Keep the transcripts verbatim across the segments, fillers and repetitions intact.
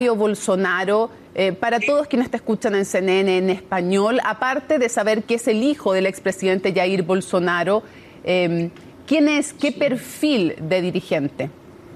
Bolsonaro, eh, para todos quienes te escuchan en C N N en español, aparte de saber que es el hijo del expresidente Jair Bolsonaro, eh, ¿quién es? ¿Qué perfil de dirigente?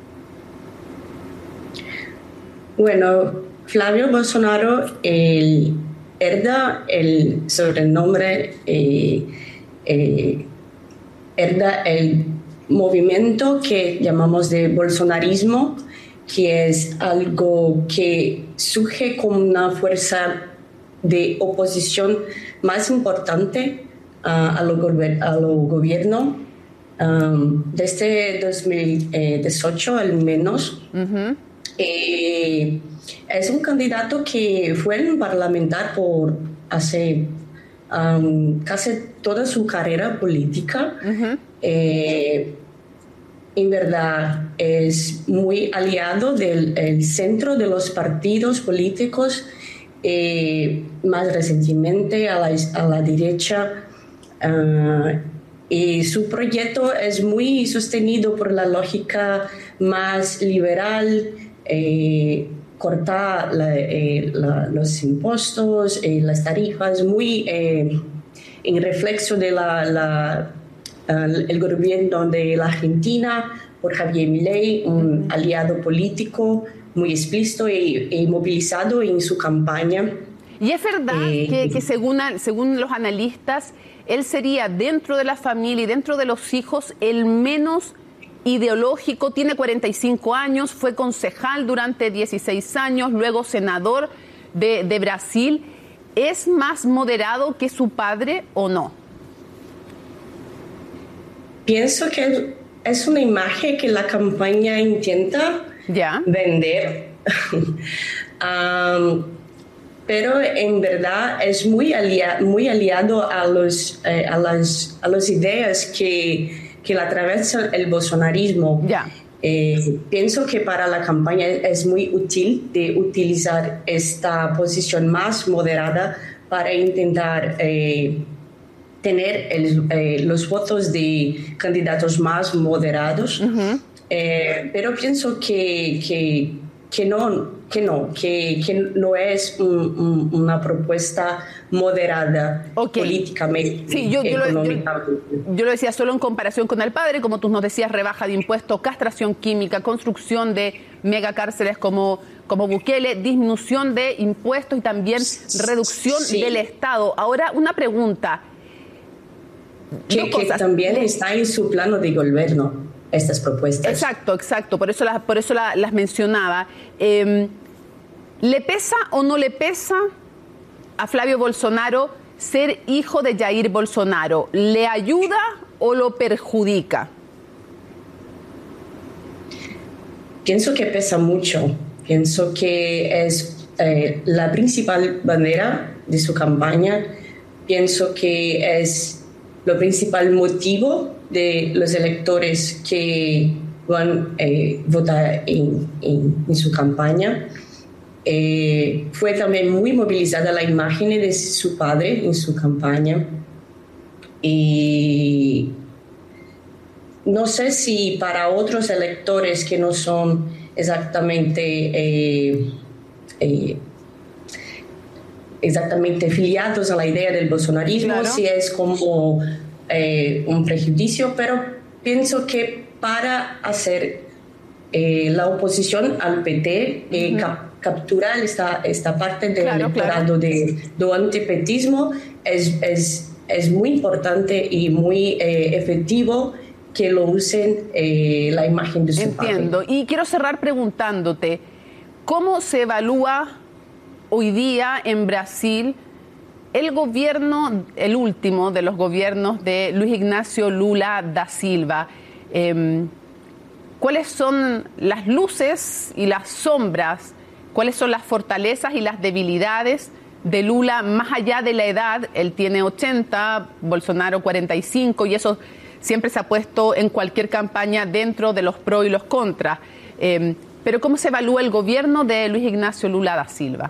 Bueno, Flavio Bolsonaro el, hereda el sobrenombre, eh, eh, hereda el movimiento que llamamos de bolsonarismo, que es algo que surge como una fuerza de oposición más importante uh, a, lo a lo gobierno um, desde dos mil dieciocho al menos. Uh-huh. eh, es un candidato que fue un parlamentar por hace um, casi toda su carrera política. Uh-huh. eh, En verdad es muy aliado del el centro de los partidos políticos, eh, más recientemente a la, a la derecha. Uh, y su proyecto es muy sostenido por la lógica más liberal, eh, cortar la, eh, la, los impuestos, eh, las tarifas, muy eh, en reflejo de la... la el gobierno de la Argentina por Javier Milei, un aliado político muy explícito y, y movilizado en su campaña. Y es verdad eh, que, que según, según los analistas, él sería dentro de la familia y dentro de los hijos el menos ideológico. Tiene cuarenta y cinco años, fue concejal durante dieciséis años, luego senador de, de Brasil. ¿Es más moderado que su padre o no? Pienso que es una imagen que la campaña intenta yeah. vender, um, pero en verdad es muy, alia muy aliado a, los, eh, a, las, a las ideas que, que la atravesan el bolsonarismo. Yeah. Eh, pienso que para la campaña es muy útil de utilizar esta posición más moderada para intentar eh, tener el, eh, los votos de candidatos más moderados, uh-huh. eh, pero pienso que, que, que no, que no, que, que no es un, un, una propuesta moderada okay. políticamente, sí, yo, yo económicamente. Lo, yo, yo lo decía solo en comparación con el padre, como tú nos decías, rebaja de impuestos, castración química, construcción de megacárceles como, como Bukele, disminución de impuestos y también reducción sí. del Estado. Ahora, una pregunta. Que, que también está en su plano de gobierno estas propuestas. Exacto, exacto, por eso las, por eso la, las mencionaba. Eh, ¿Le pesa o no le pesa a Flavio Bolsonaro ser hijo de Jair Bolsonaro? ¿Le ayuda o lo perjudica? Pienso que pesa mucho. Pienso que es eh, la principal bandera de su campaña. Pienso que es lo principal motivo de los electores que van a eh, votar en, en, en su campaña. Eh, fue también muy movilizada la imagen de su padre en su campaña. Y no sé si para otros electores que no son exactamente... Eh, eh, exactamente afiliados a la idea del bolsonarismo, claro. si es como eh, un prejuicio, pero pienso que para hacer eh, la oposición al P T, eh, uh-huh. cap capturar esta, esta parte del claro, electorado claro. de, de antipetismo, es, es, es muy importante y muy eh, efectivo que lo usen eh, la imagen de su padre. Entiendo. Y quiero cerrar preguntándote, ¿cómo se evalúa hoy día en Brasil el gobierno, el último de los gobiernos de Luis Ignacio Lula da Silva? Eh, ¿Cuáles son las luces y las sombras? ¿Cuáles son las fortalezas y las debilidades de Lula más allá de la edad? Él tiene ochenta, Bolsonaro cuarenta y cinco, y eso siempre se ha puesto en cualquier campaña dentro de los pros y los contras. Eh, pero ¿cómo se evalúa el gobierno de Luis Ignacio Lula da Silva?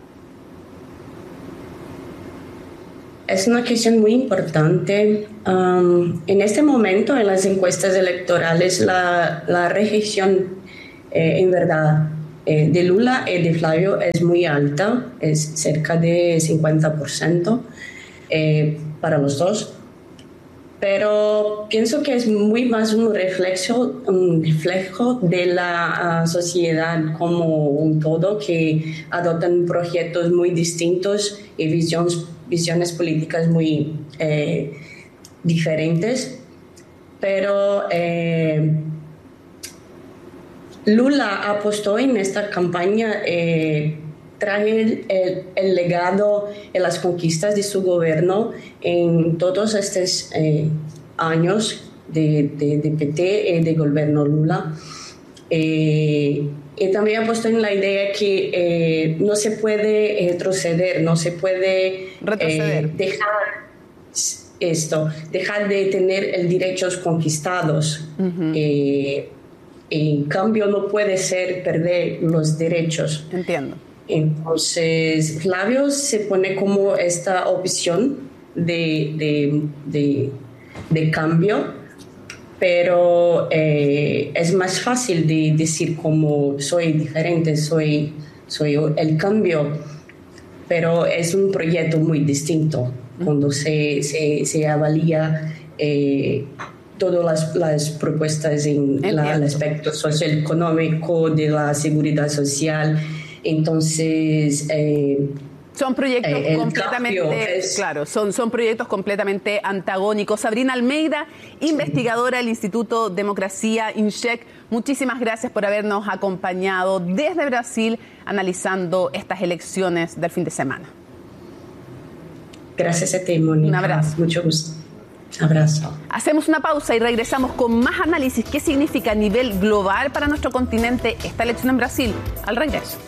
Es una cuestión muy importante. Um, en este momento, en las encuestas electorales, la, la reelección, eh, en verdad, eh, de Lula y de Flavio es muy alta, es cerca de cincuenta por ciento eh, para los dos. Pero pienso que es muy más un reflejo, un reflejo de la uh, sociedad como un todo, que adoptan proyectos muy distintos y visiones, visiones políticas muy eh, diferentes. Pero eh, Lula apostó en esta campaña eh, trae el, el, el legado y las conquistas de su gobierno en todos estos eh, años de, de, de P T y de gobierno Lula. Eh, y también apostó en la idea que eh, no se puede retroceder, no se puede retroceder. Eh, dejar esto, dejar de tener el derechos conquistados. Uh-huh. eh, en cambio, no puede ser perder los derechos. Entiendo. Entonces, Flavio se pone como esta opción de, de, de, de cambio, pero eh, es más fácil de decir como soy diferente, soy, soy el cambio, pero es un proyecto muy distinto cuando se, se, se avalía eh, todas las, las propuestas en la, el aspecto socioeconómico, de la seguridad social. Entonces, eh, son proyectos eh, completamente, es... claro, son, son proyectos completamente antagónicos. Sabrina Almeida, sí. investigadora del Instituto Democracia INCHEC, muchísimas gracias por habernos acompañado desde Brasil analizando estas elecciones del fin de semana. Gracias a ti, Mónica. Un abrazo. Mucho gusto. Abrazo. Hacemos una pausa y regresamos con más análisis. ¿Qué significa a nivel global para nuestro continente esta elección en Brasil? Al regreso.